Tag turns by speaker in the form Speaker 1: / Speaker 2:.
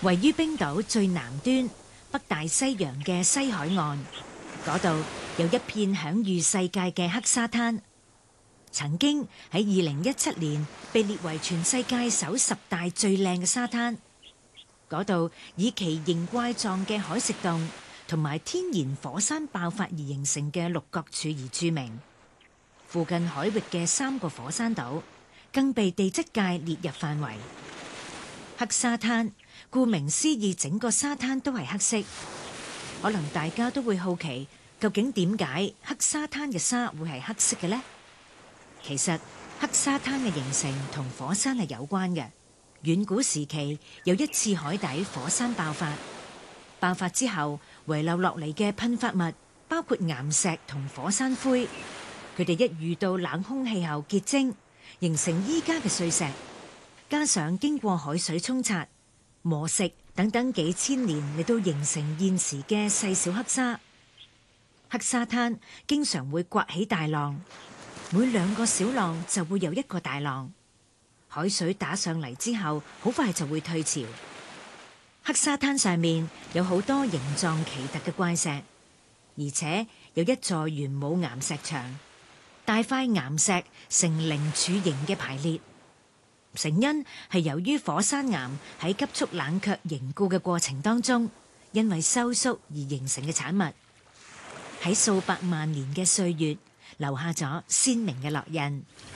Speaker 1: 位於冰島最南端北大西洋嘅西海岸，嗰度有一片享譽世界嘅黑沙灘，曾經喺2017年被列為全世界首10大最靚嘅沙灘。嗰度以奇形怪狀嘅海蝕洞同埋天然火山爆發而形成嘅六角柱而著名。附近海域嘅3個火山島更被地質界列入範圍。黑沙灘顧名思義，整個沙灘都係黑色。可能大家都會好奇，究竟點解黑沙灘嘅沙會係黑色嘅呢？其實黑沙灘嘅形成同火山係有關嘅。遠古時期有一次海底火山爆發，爆發之後遺留落嚟嘅噴發物包括岩石同火山灰，佢哋一遇到冷空氣後結晶，形成依家嘅碎石。加上經過海水沖刷、磨蝕等等幾千年嚟到形成現時嘅細小黑沙。黑沙灘經常會颳起大浪，每2個小浪就會有1個大浪。海水打上嚟之後，好快就會退潮。黑沙灘上面有好多形狀奇特嘅怪石，而且有一座玄武岩石牆，大塊岩石呈菱柱形嘅排列。成因係由於火山岩喺急速冷卻凝固嘅過程當中，因為收縮而形成嘅產物，喺數百萬年嘅歲月留下咗鮮明嘅烙印。